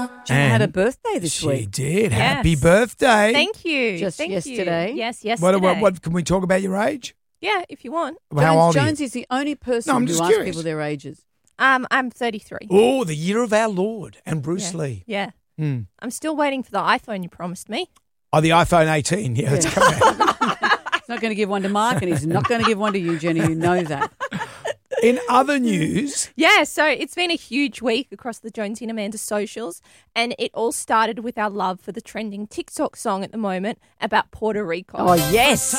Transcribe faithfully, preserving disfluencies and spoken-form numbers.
Jen had a And birthday this She week. did. Yes. Happy birthday. Thank you. Just Thank yesterday? You. Yes, What, yesterday. what, what, can we talk about your age? Yeah, if you want. How Jones, old are Jones you? is the only person No, I'm who just asks curious. people their ages. Um, I'm thirty-three. Oh, the year of our Lord and Bruce yeah. Lee. Yeah. Hmm. I'm still waiting for the iPhone you promised me. Oh, the iPhone eighteen. Yeah, it's coming out. He's not going to give one to Mark, and he's not going to give one to you, Jenny. You know that. In other news, Yeah, so it's been a huge week across the Jonesy and Amanda socials, and it all started with our love for the trending TikTok song at the moment about Puerto Rico. Oh, yes.